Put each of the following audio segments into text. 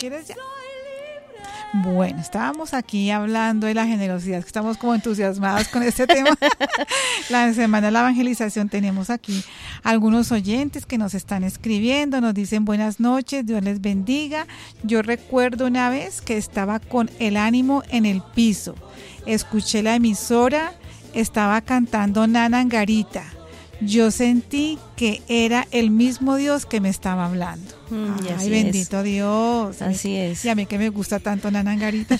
quieres ya? Bueno, estábamos aquí hablando de la generosidad, que estamos como entusiasmados con este tema. La semana de la evangelización, tenemos aquí algunos oyentes que nos están escribiendo, nos dicen buenas noches, Dios les bendiga. Yo recuerdo una vez que estaba con el ánimo en el piso, escuché la emisora, estaba cantando Nana Angarita. Yo sentí que era el mismo Dios que me estaba hablando. Ay, bendito Dios. Así es. Y a mí que me gusta tanto Nana Angarita.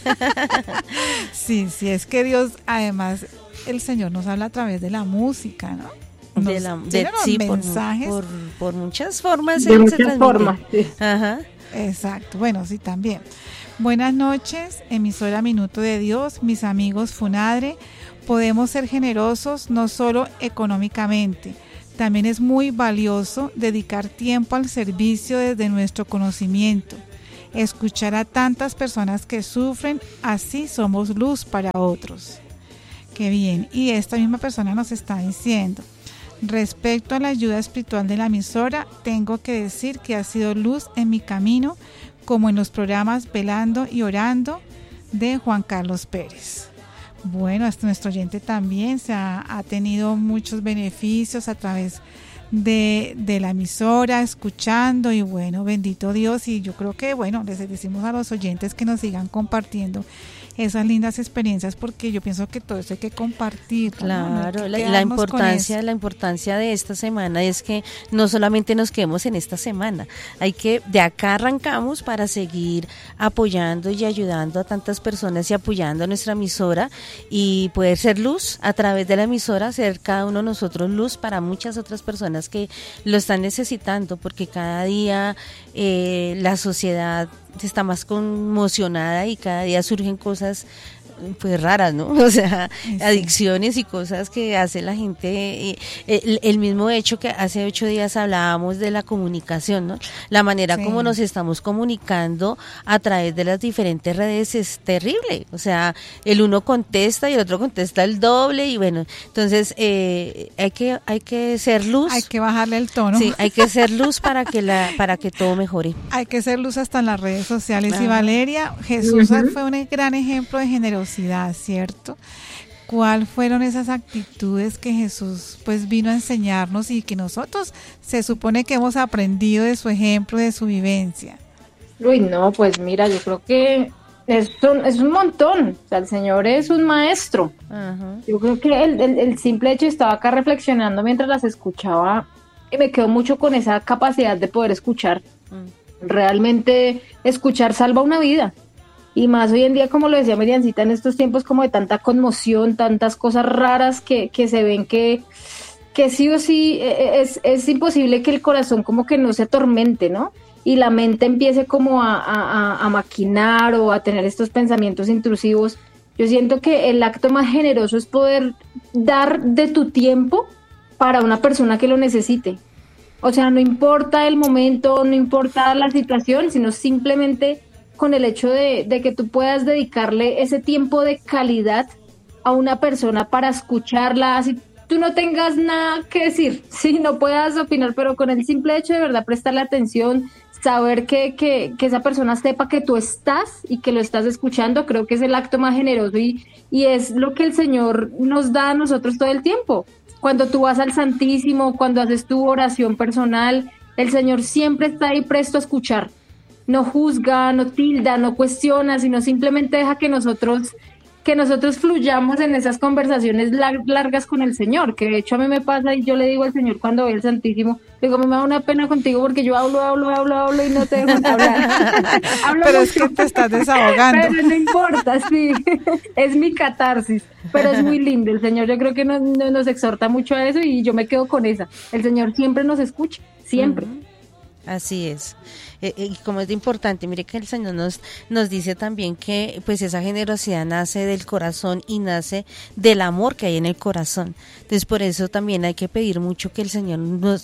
Sí, es que Dios, además, el Señor nos habla a través de la música, ¿no? Sí, mensajes. Por muchas formas. De muchas formas, sí. Ajá. Exacto, bueno, sí, también. Buenas noches, emisora Minuto de Dios, mis amigos Funadre. Podemos ser generosos no solo económicamente, también es muy valioso dedicar tiempo al servicio desde nuestro conocimiento, escuchar a tantas personas que sufren, así somos luz para otros. Qué bien, y esta misma persona nos está diciendo, respecto a la ayuda espiritual de la emisora, tengo que decir que ha sido luz en mi camino, como en los programas Velando y Orando de Juan Carlos Pérez. Bueno, hasta nuestro oyente también ha tenido muchos beneficios a través de la emisora, escuchando, y bueno, bendito Dios. Y yo creo que, bueno, les decimos a los oyentes que nos sigan compartiendo esas lindas experiencias, porque yo pienso que todo eso hay que compartir. Claro, ¿no? la importancia de esta semana es que no solamente nos quedemos en esta semana, hay que, de acá arrancamos para seguir apoyando y ayudando a tantas personas y apoyando a nuestra emisora y poder ser luz a través de la emisora, ser cada uno de nosotros luz para muchas otras personas que lo están necesitando, porque cada día la sociedad está más conmocionada y cada día surgen cosas pues raras, ¿no? O sea, sí, adicciones y cosas que hace la gente, el mismo hecho que hace 8 días hablábamos de la comunicación, ¿no? La manera como nos estamos comunicando a través de las diferentes redes es terrible, o sea, el uno contesta y el otro contesta el doble, y bueno, entonces hay que ser luz. Hay que bajarle el tono. Sí, hay que ser luz para que todo mejore. Hay que ser luz hasta en las redes sociales. Y Valeria, Jesús fue un gran ejemplo de generosidad, ¿cierto? ¿Cuáles fueron esas actitudes que Jesús pues vino a enseñarnos y que nosotros se supone que hemos aprendido de su ejemplo, de su vivencia? Uy, no, pues mira, yo creo que es un montón. O sea, el Señor es un maestro. Ajá. Yo creo que el simple hecho, estaba acá reflexionando mientras las escuchaba y me quedo mucho con esa capacidad de poder escuchar. Realmente escuchar salva una vida. Y más hoy en día, como lo decía Miriancita, en estos tiempos como de tanta conmoción, tantas cosas raras que se ven que sí o sí es imposible que el corazón como que no se atormente, ¿no? Y la mente empiece como a maquinar o a tener estos pensamientos intrusivos. Yo siento que el acto más generoso es poder dar de tu tiempo para una persona que lo necesite. O sea, no importa el momento, no importa la situación, sino simplemente con el hecho de que tú puedas dedicarle ese tiempo de calidad a una persona para escucharla, así tú no tengas nada que decir, sí, no puedas opinar, pero con el simple hecho de verdad prestarle atención, saber que esa persona sepa que tú estás y que lo estás escuchando, creo que es el acto más generoso y es lo que el Señor nos da a nosotros todo el tiempo. Cuando tú vas al Santísimo, cuando haces tu oración personal, el Señor siempre está ahí presto a escuchar. No juzga, no tilda, no cuestiona, sino simplemente deja que nosotros fluyamos en esas conversaciones largas con el Señor, que de hecho a mí me pasa y yo le digo al Señor cuando voy al Santísimo, digo, me da una pena contigo porque yo hablo y no te dejo hablar. Pero es que te estás desahogando. Pero no importa, sí, es mi catarsis, pero es muy lindo. El Señor yo creo que nos exhorta mucho a eso y yo me quedo con esa. El Señor siempre nos escucha, siempre. Así es. Y como es importante, mire que el Señor nos dice también que pues esa generosidad nace del corazón y nace del amor que hay en el corazón. Entonces por eso también hay que pedir mucho que el Señor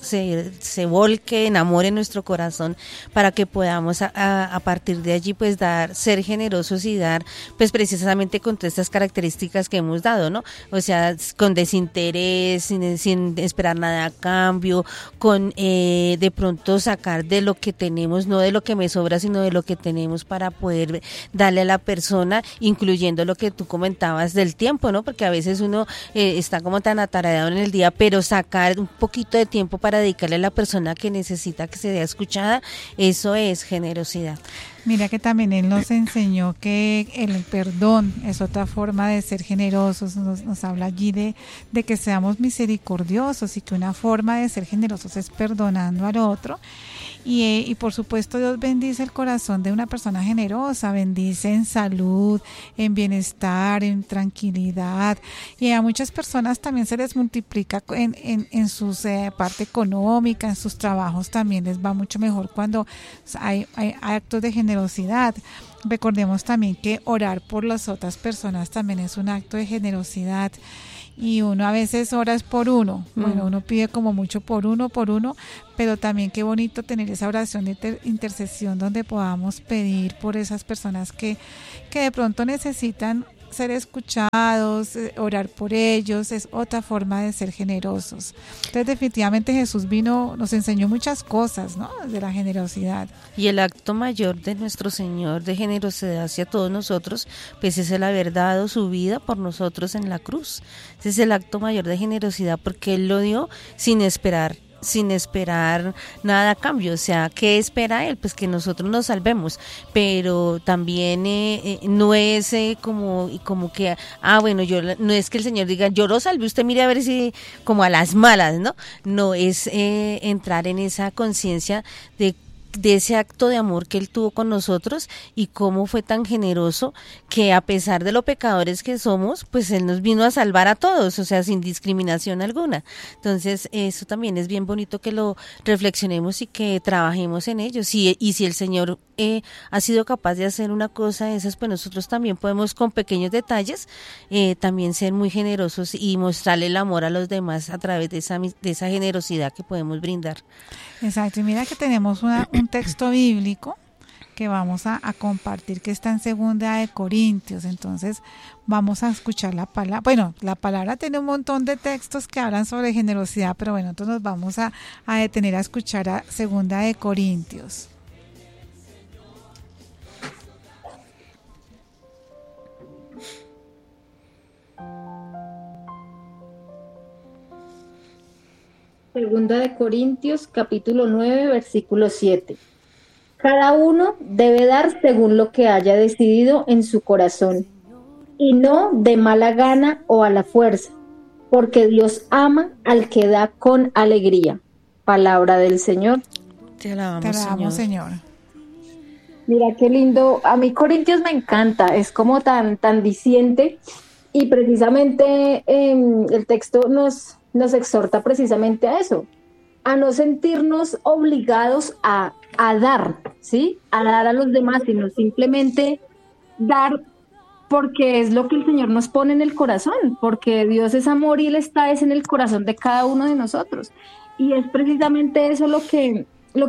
se volque en amor en nuestro corazón para que podamos a partir de allí pues ser generosos y dar pues precisamente con todas estas características que hemos dado, ¿no? O sea, con desinterés, sin esperar nada a cambio, con de pronto sacar de lo que tenemos no de lo que me sobra, sino de lo que tenemos para poder darle a la persona, incluyendo lo que tú comentabas del tiempo, ¿no? Porque a veces uno está como tan atareado en el día, pero sacar un poquito de tiempo para dedicarle a la persona que necesita que se vea escuchada, eso es generosidad. Mira que también él nos enseñó que el perdón es otra forma de ser generosos, nos habla allí de que seamos misericordiosos y que una forma de ser generosos es perdonando al otro. Y por supuesto Dios bendice el corazón de una persona generosa, bendice en salud, en bienestar, en tranquilidad, y a muchas personas también se les multiplica en su parte económica, en sus trabajos también les va mucho mejor cuando hay actos de generosidad. Recordemos también que orar por las otras personas también es un acto de generosidad. Y uno a veces ora es por uno, bueno, uno pide como mucho por uno, pero también qué bonito tener esa oración de intercesión donde podamos pedir por esas personas que de pronto necesitan ser escuchados, orar por ellos, es otra forma de ser generosos. Entonces definitivamente Jesús nos enseñó muchas cosas, ¿no? De la generosidad. Y el acto mayor de nuestro Señor de generosidad hacia todos nosotros, pues es el haber dado su vida por nosotros en la cruz. Ese es el acto mayor de generosidad porque Él lo dio sin esperar nada a cambio. O sea, ¿qué espera Él? Pues que nosotros nos salvemos, pero también no es como que, bueno, no es que el Señor diga, yo lo salvé, usted mire a ver si, como a las malas, ¿no? No, es entrar en esa conciencia de ese acto de amor que Él tuvo con nosotros y cómo fue tan generoso que a pesar de lo pecadores que somos, pues Él nos vino a salvar a todos, o sea, sin discriminación alguna. Entonces, eso también es bien bonito que lo reflexionemos y que trabajemos en ello. Y si el Señor ha sido capaz de hacer una cosa de esas, pues nosotros también podemos con pequeños detalles también ser muy generosos y mostrarle el amor a los demás a través de esa generosidad que podemos brindar. Exacto, y mira que tenemos un texto bíblico que vamos a compartir que está en 2 Corintios, entonces vamos a escuchar la palabra. Bueno, la palabra tiene un montón de textos que hablan sobre generosidad, pero bueno, entonces nos vamos a detener a escuchar a 2 Corintios. Segunda de Corintios, capítulo 9, versículo 7. Cada uno debe dar según lo que haya decidido en su corazón, y no de mala gana o a la fuerza, porque Dios ama al que da con alegría. Palabra del Señor. Te alabamos, Señor. Mira qué lindo. A mí Corintios me encanta, es como tan diciente, y precisamente el texto nos exhorta precisamente a eso, a no sentirnos obligados a dar, ¿sí? A dar a los demás, sino simplemente dar porque es lo que el Señor nos pone en el corazón, porque Dios es amor y Él está en el corazón de cada uno de nosotros. Y es precisamente eso lo que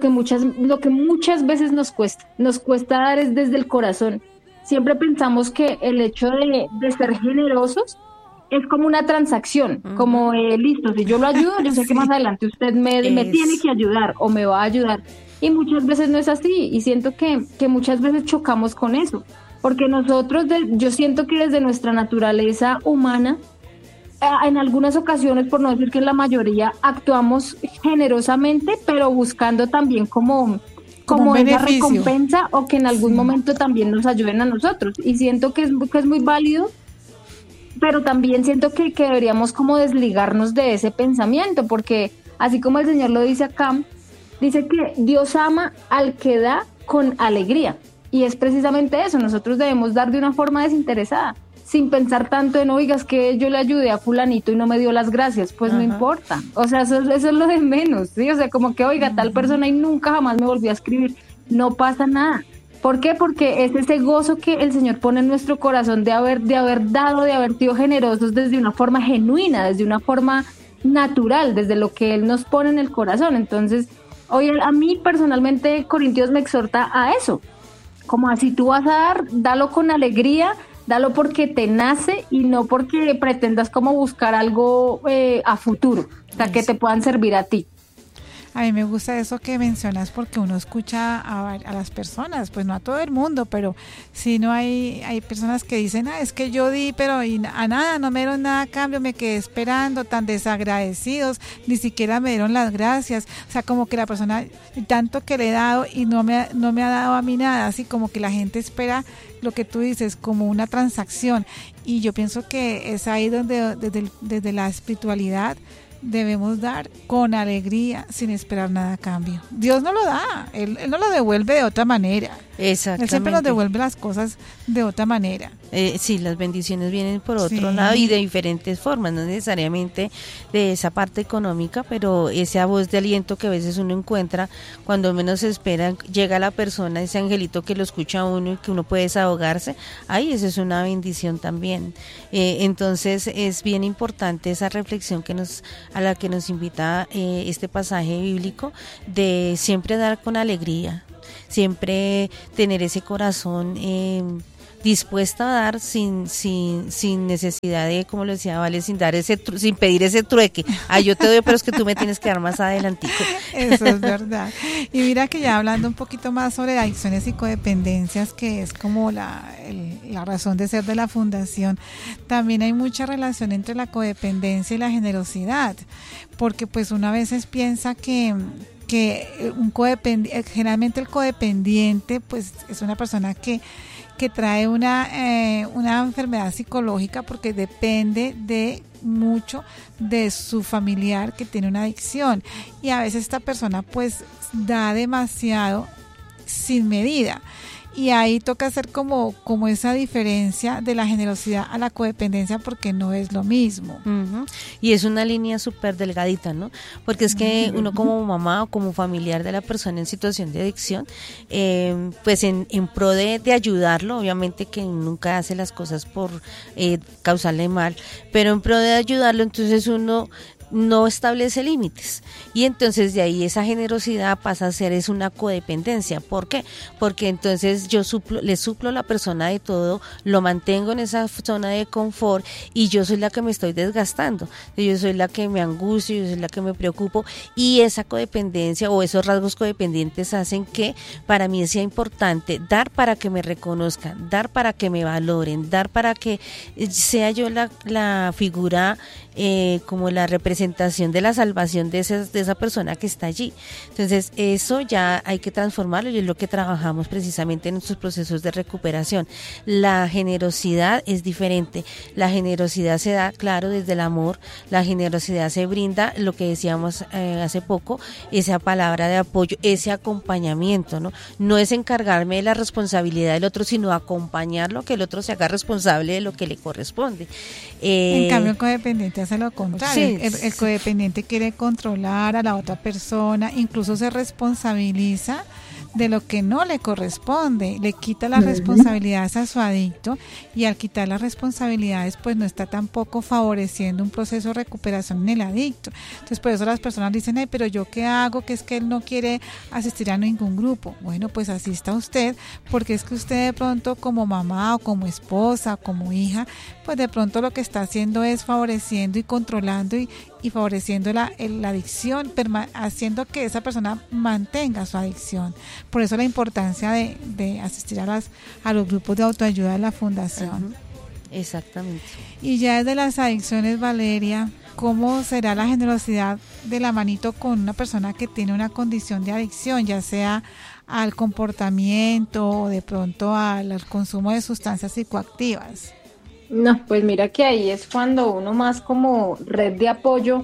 muchas veces nos cuesta dar es desde el corazón. Siempre pensamos que el hecho de ser generosos es como una transacción, como listo, si yo lo ayudo, yo sé que más adelante usted me tiene que ayudar o me va a ayudar. Y muchas veces no es así, y siento que muchas veces chocamos con eso, porque nosotros, yo siento que desde nuestra naturaleza humana, en algunas ocasiones, por no decir que en la mayoría, actuamos generosamente, pero buscando también como esa recompensa o que en algún momento también nos ayuden a nosotros. Y siento que es muy válido, pero también siento que deberíamos como desligarnos de ese pensamiento, porque así como el Señor lo dice acá, dice que Dios ama al que da con alegría. Y es precisamente eso, nosotros debemos dar de una forma desinteresada, sin pensar tanto en, oigas, que yo le ayudé a fulanito y no me dio las gracias, pues no importa. O sea, eso es lo de menos, ¿sí? O sea, como que, oiga, tal persona y nunca jamás me volvió a escribir, no pasa nada. ¿Por qué? Porque es ese gozo que el Señor pone en nuestro corazón de haber dado, de haber sido generosos desde una forma genuina, desde una forma natural, desde lo que Él nos pone en el corazón. Entonces, hoy a mí personalmente Corintios me exhorta a eso, como así tú vas a dar, dalo con alegría, dalo porque te nace y no porque pretendas como buscar algo a futuro, o sea, que te puedan servir a ti. A mí me gusta eso que mencionas porque uno escucha a las personas, pues no a todo el mundo, pero si no hay personas que dicen, es que yo di, pero a nada, no me dieron nada a cambio, me quedé esperando, tan desagradecidos, ni siquiera me dieron las gracias. O sea, como que la persona, tanto que le he dado y no me ha dado a mí nada, así como que la gente espera lo que tú dices, como una transacción. Y yo pienso que es ahí donde desde la espiritualidad debemos dar con alegría, sin esperar nada a cambio. Dios no lo da, Él no lo devuelve de otra manera. Exactamente. Él siempre nos devuelve las cosas de otra manera. Sí, las bendiciones vienen por otro lado y de diferentes formas, no necesariamente de esa parte económica, pero esa voz de aliento que a veces uno encuentra cuando menos se espera, llega la persona, ese angelito que lo escucha a uno y que uno puede desahogarse, ahí esa es una bendición también. Entonces es bien importante esa reflexión a la que nos invita este pasaje bíblico, de siempre dar con alegría, siempre tener ese corazón dispuesta a dar sin necesidad de, como lo decía Vale, sin pedir ese trueque. Yo te doy, pero es que tú me tienes que dar más adelantico. Eso es verdad. Y mira que ya hablando un poquito más sobre adicciones y codependencias, que es como la razón de ser de la fundación, también hay mucha relación entre la codependencia y la generosidad, porque pues uno a veces piensa que generalmente el codependiente pues es una persona que trae una enfermedad psicológica, porque depende mucho de su familiar que tiene una adicción, y a veces esta persona pues da demasiado sin medida. Y ahí toca hacer como esa diferencia de la generosidad a la codependencia, porque no es lo mismo. Uh-huh. Y es una línea súper delgadita, ¿no? Porque es que uno como mamá o como familiar de la persona en situación de adicción, pues en pro de ayudarlo, obviamente que nunca hace las cosas por causarle mal, pero en pro de ayudarlo, entonces uno no establece límites, y entonces de ahí esa generosidad pasa a ser una codependencia. ¿Por qué? Porque entonces yo le suplo a la persona de todo, lo mantengo en esa zona de confort, y yo soy la que me estoy desgastando, yo soy la que me angustio, yo soy la que me preocupo, y esa codependencia o esos rasgos codependientes hacen que para mí sea importante dar para que me reconozcan, dar para que me valoren, dar para que sea yo la figura, como la representación de la salvación de esa persona que está allí. Entonces eso ya hay que transformarlo, y es lo que trabajamos precisamente en nuestros procesos de recuperación. La generosidad es diferente, la generosidad se da, claro, desde el amor, la generosidad se brinda, lo que decíamos hace poco, esa palabra de apoyo, ese acompañamiento, no es encargarme de la responsabilidad del otro, sino acompañarlo, que el otro se haga responsable de lo que le corresponde. En cambio el codependiente hace lo contrario. Sí, el codependiente quiere controlar a la otra persona, incluso se responsabiliza de lo que no le corresponde, le quita las responsabilidades a su adicto, y al quitar las responsabilidades pues no está tampoco favoreciendo un proceso de recuperación en el adicto. Entonces por eso las personas dicen, pero yo qué hago, que es que él no quiere asistir a ningún grupo. Bueno, pues asista usted, porque es que usted de pronto como mamá o como esposa o como hija, pues de pronto lo que está haciendo es favoreciendo y controlando y favoreciendo la adicción, haciendo que esa persona mantenga su adicción. Por eso la importancia de asistir a los grupos de autoayuda de la fundación. Uh-huh. Exactamente. Y ya desde las adicciones, Valeria, ¿cómo será la generosidad de la manito con una persona que tiene una condición de adicción, ya sea al comportamiento o de pronto al consumo de sustancias psicoactivas? No, pues mira que ahí es cuando uno más como red de apoyo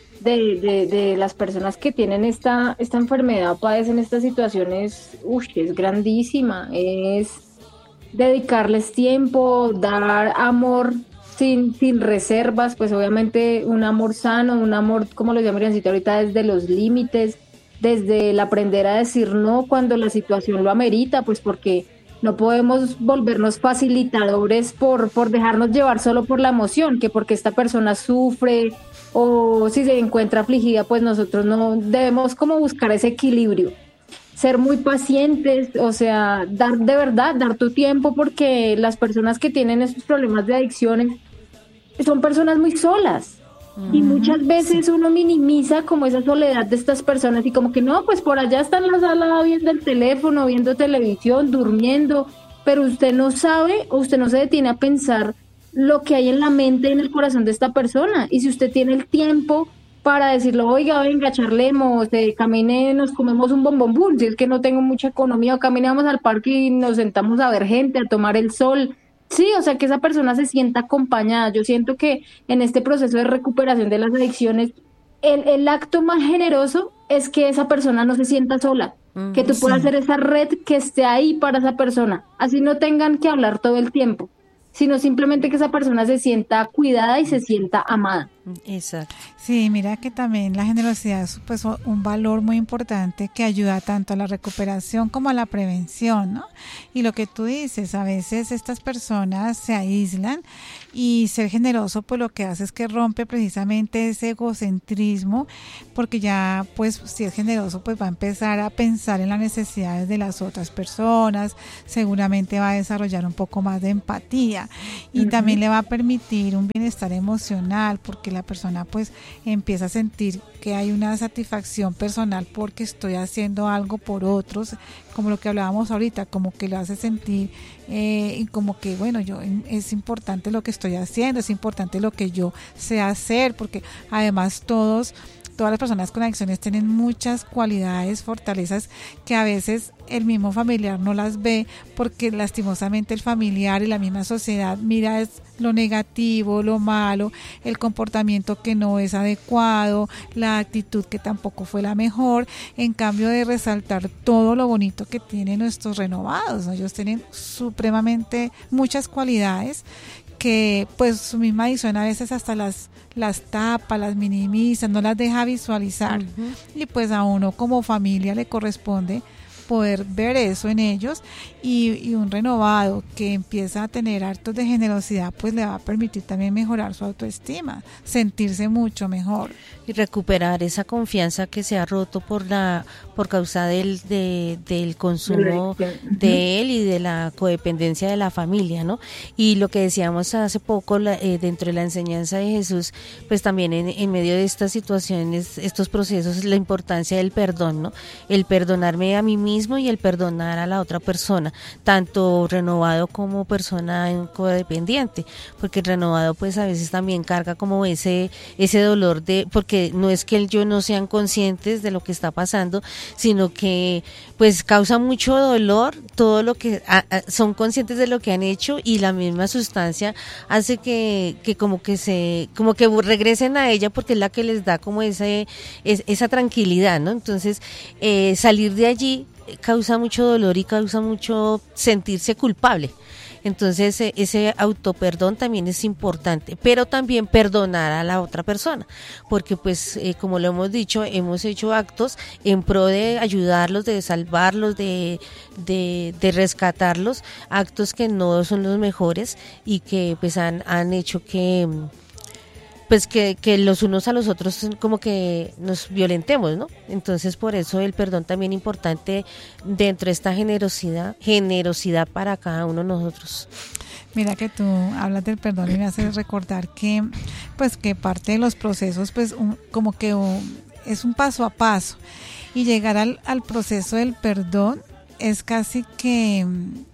de las personas que tienen esta enfermedad, padecen estas situaciones, es grandísima, es dedicarles tiempo, dar amor sin reservas, pues obviamente un amor sano, un amor, como lo llamo ahorita, desde los límites, desde el aprender a decir no cuando la situación lo amerita, pues porque no podemos volvernos facilitadores por dejarnos llevar solo por la emoción, que porque esta persona sufre o si se encuentra afligida, pues nosotros no debemos como buscar ese equilibrio, ser muy pacientes, o sea, dar tu tiempo, porque las personas que tienen esos problemas de adicciones son personas muy solas, Y muchas veces uno minimiza como esa soledad de estas personas y como que no, pues por allá está en la sala viendo el teléfono, viendo televisión, durmiendo, pero usted no sabe o usted no se detiene a pensar lo que hay en la mente y en el corazón de esta persona. Y si usted tiene el tiempo para decirle, oiga, venga, charlemos, camine, nos comemos un bombombón, si es que no tengo mucha economía, o caminamos al parque y nos sentamos a ver gente, a tomar el sol. Sí, o sea, que esa persona se sienta acompañada. Yo siento que en este proceso de recuperación de las adicciones, el acto más generoso es que esa persona no se sienta sola, que tú puedas hacer esa red que esté ahí para esa persona, así no tengan que hablar todo el tiempo, sino simplemente que esa persona se sienta cuidada y se sienta amada. Exacto. Sí, mira que también la generosidad es pues un valor muy importante que ayuda tanto a la recuperación como a la prevención, ¿no? Y lo que tú dices, a veces estas personas se aíslan y ser generoso pues lo que hace es que rompe precisamente ese egocentrismo, porque ya pues si es generoso pues va a empezar a pensar en las necesidades de las otras personas, seguramente va a desarrollar un poco más de empatía y también le va a permitir un bienestar emocional, porque la persona pues empieza a sentir que hay una satisfacción personal porque estoy haciendo algo por otros, como lo que hablábamos ahorita, como que lo hace sentir y como que bueno, es importante lo que estoy haciendo, es importante lo que yo sé hacer, porque además todas las personas con adicciones tienen muchas cualidades, fortalezas que a veces el mismo familiar no las ve, porque lastimosamente el familiar y la misma sociedad mira es lo negativo, lo malo, el comportamiento que no es adecuado, la actitud que tampoco fue la mejor, en cambio de resaltar todo lo bonito que tienen nuestros renovados, ¿no? Ellos tienen supremamente muchas cualidades que pues su misma adicción a veces hasta las tapa, las minimiza, no las deja visualizar. Y pues a uno como familia le corresponde poder ver eso en ellos, y un renovado que empieza a tener actos de generosidad pues le va a permitir también mejorar su autoestima, sentirse mucho mejor y recuperar esa confianza que se ha roto por causa del consumo de él y de la codependencia de la familia, ¿no? Y lo que decíamos hace poco dentro de la enseñanza de Jesús, pues también en medio de estas situaciones, estos procesos, la importancia del perdón, ¿no? El perdonarme a mí mismo y el perdonar a la otra persona, tanto renovado como persona codependiente, porque el renovado pues a veces también carga como ese dolor porque no es que ellos no sean conscientes de lo que está pasando, sino que pues causa mucho dolor todo lo que son conscientes de lo que han hecho, y la misma sustancia hace que como que regresen a ella, porque es la que les da como esa tranquilidad, ¿no? Entonces salir de allí causa mucho dolor y causa mucho sentirse culpable. Entonces ese autoperdón también es importante, pero también perdonar a la otra persona, porque pues como lo hemos dicho, hemos hecho actos en pro de ayudarlos, de salvarlos, de rescatarlos, actos que no son los mejores y que pues han hecho que pues que los unos a los otros como que nos violentemos, ¿no? Entonces por eso el perdón también importante dentro de esta generosidad para cada uno de nosotros. Mira que tú hablas del perdón y me haces recordar que pues que parte de los procesos pues como que es un paso a paso, y llegar al proceso del perdón es casi que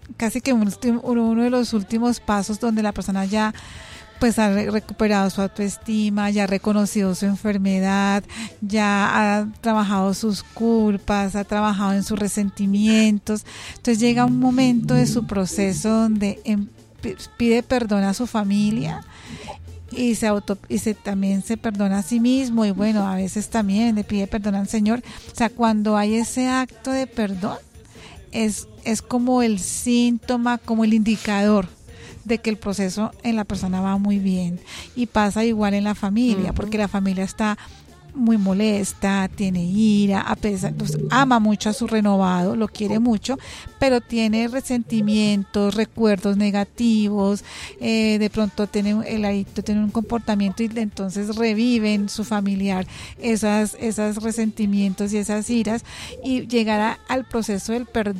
uno de los últimos pasos donde la persona ya pues ha recuperado su autoestima, ya ha reconocido su enfermedad, ya ha trabajado sus culpas, ha trabajado en sus resentimientos. Entonces llega un momento de su proceso donde pide perdón a su familia y también se perdona a sí mismo, y bueno, a veces también le pide perdón al Señor. O sea, cuando hay ese acto de perdón es como el síntoma, como el indicador de que el proceso en la persona va muy bien. Y pasa igual en la familia, porque la familia está muy molesta, tiene ira, a pesar, pues, ama mucho a su renovado, lo quiere mucho, pero tiene resentimientos, recuerdos negativos, de pronto el adicto tiene un comportamiento y entonces reviven su familiar esos resentimientos y esas iras, y llegar al proceso del perdón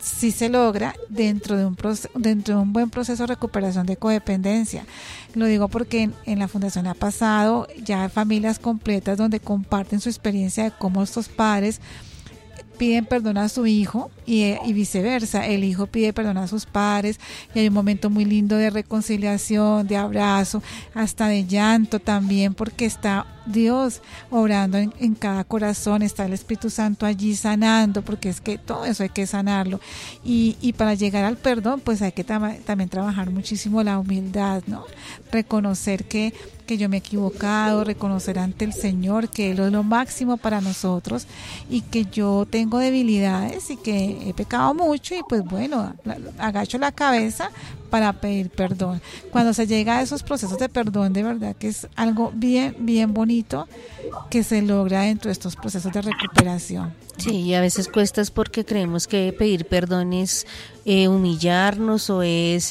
sí se logra dentro de un buen proceso de recuperación de codependencia. Lo digo porque en la fundación ha pasado ya familias completas donde comparten su experiencia de cómo estos padres piden perdón a su hijo y viceversa, el hijo pide perdón a sus padres y hay un momento muy lindo de reconciliación, de abrazo, hasta de llanto también, porque está Dios obrando en cada corazón, está el Espíritu Santo allí sanando, porque es que todo eso hay que sanarlo y para llegar al perdón pues hay que también trabajar muchísimo la humildad, ¿no? Reconocer que yo me he equivocado, reconocer ante el Señor que Él es lo máximo para nosotros y que yo tengo debilidades y que he pecado mucho y pues bueno, agacho la cabeza para pedir perdón. Cuando se llega a esos procesos de perdón, de verdad que es algo bien, bien bonito que se logra dentro de estos procesos de recuperación. Sí, y a veces cuesta es porque creemos que pedir perdón es humillarnos o es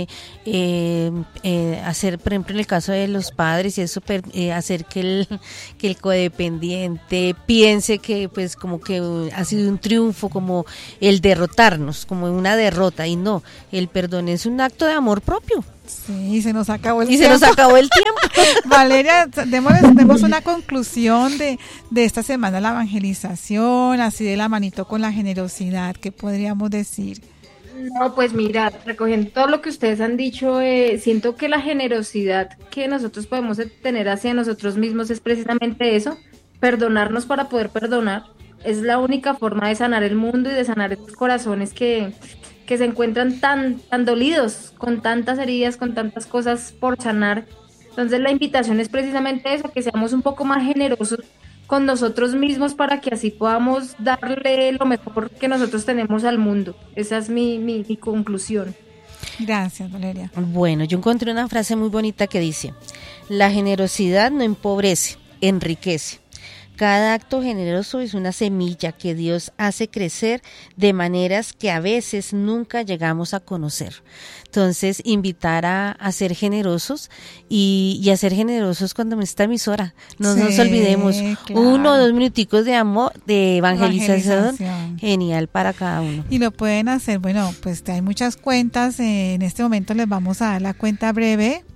hacer, por ejemplo, en el caso de los padres, y eso hacer que el codependiente piense que pues como que ha sido un triunfo, como el derrotarnos, como una derrota, y no, el perdón es un acto de amor propio. Sí, se nos acabó el tiempo. Valeria, demos una conclusión de esta semana, la evangelización, así de la manito con la generosidad, ¿qué podríamos decir? No, pues mira, recogiendo todo lo que ustedes han dicho, siento que la generosidad que nosotros podemos tener hacia nosotros mismos es precisamente eso, perdonarnos para poder perdonar. Es la única forma de sanar el mundo y de sanar estos corazones que se encuentran tan dolidos, con tantas heridas, con tantas cosas por sanar. Entonces la invitación es precisamente eso, que seamos un poco más generosos con nosotros mismos para que así podamos darle lo mejor que nosotros tenemos al mundo. Esa es mi conclusión. Gracias, Valeria. Bueno, yo encontré una frase muy bonita que dice: la generosidad no empobrece, enriquece. Cada acto generoso es una semilla que Dios hace crecer de maneras que a veces nunca llegamos a conocer. Entonces, invitar a ser generosos y a ser generosos cuando esta emisora. No nos olvidemos, claro. 1 o 2 minuticos de amor, de evangelización, genial para cada uno. Y lo pueden hacer, bueno, pues hay muchas cuentas, en este momento les vamos a dar la cuenta breve,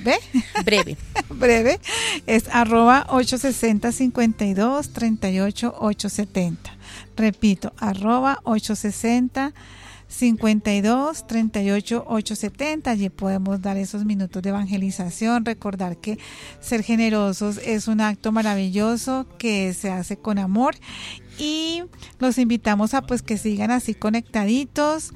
es @860-52-38-870. Repito, @860-52-38-870. Allí podemos dar esos minutos de evangelización, recordar que ser generosos es un acto maravilloso que se hace con amor y los invitamos a pues que sigan así conectaditos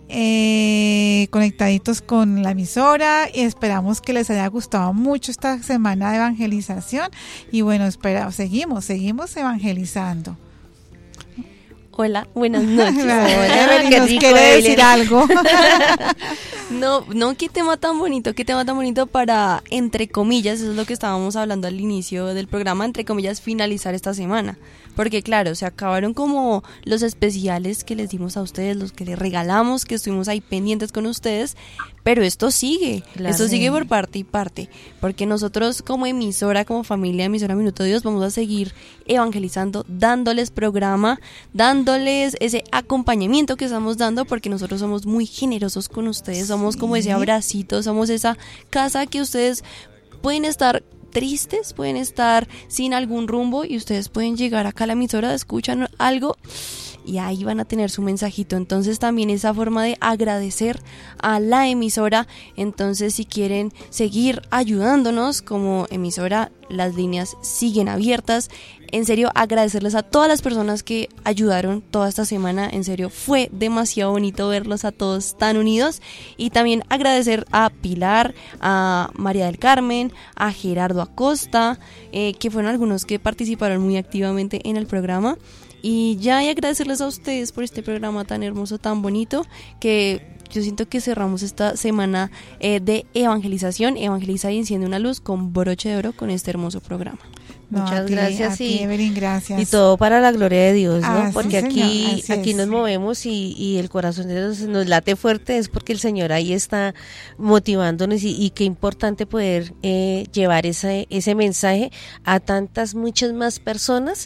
con la emisora y esperamos que les haya gustado mucho esta semana de evangelización y bueno, seguimos evangelizando. Hola, buenas noches. Hola, ¿nos quiere decir algo? No, qué tema tan bonito para, entre comillas, eso es lo que estábamos hablando al inicio del programa, entre comillas, finalizar esta semana. Porque claro, se acabaron como los especiales que les dimos a ustedes, los que les regalamos, que estuvimos ahí pendientes con ustedes, pero esto sigue, sigue por parte y parte, porque nosotros como emisora, como familia emisora Minuto de Dios, vamos a seguir evangelizando, dándoles programa, dándoles ese acompañamiento que estamos dando, porque nosotros somos muy generosos con ustedes, somos como ese abracito, somos esa casa que ustedes pueden estar tristes, pueden estar sin algún rumbo y ustedes pueden llegar acá a la emisora, escuchan algo y ahí van a tener su mensajito. Entonces también esa forma de agradecer a la emisora. Entonces si quieren seguir ayudándonos como emisora, las líneas siguen abiertas. En serio, agradecerles a todas las personas que ayudaron toda esta semana. En serio, fue demasiado bonito verlos a todos tan unidos. Y también agradecer a Pilar, a María del Carmen, a Gerardo Acosta, que fueron algunos que participaron muy activamente en el programa. Y agradecerles a ustedes por este programa tan hermoso, tan bonito, que yo siento que cerramos esta semana de evangelización. Evangeliza y enciende una luz con broche de oro con este hermoso programa. Muchas gracias, Evelyn, gracias. Y todo para la gloria de Dios, ¿no? Porque sí, aquí nos movemos y el corazón de Dios nos late fuerte, es porque el Señor ahí está motivándonos y qué importante poder llevar ese mensaje a muchas más personas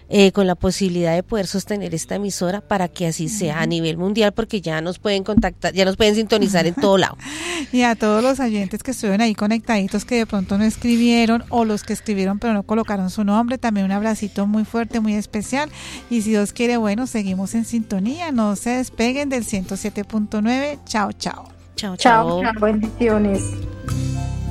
con la posibilidad de poder sostener esta emisora para que así sea a nivel mundial, porque ya nos pueden contactar, ya nos pueden sintonizar en todo lado. Y a todos los oyentes que estuvieron ahí conectaditos, que de pronto no escribieron, o los que escribieron pero no colocaron su nombre, también un abracito muy fuerte, muy especial. Y si Dios quiere, bueno, seguimos en sintonía, no se despeguen del 107.9. Chao, chao. Chao, chao. Chao, bendiciones.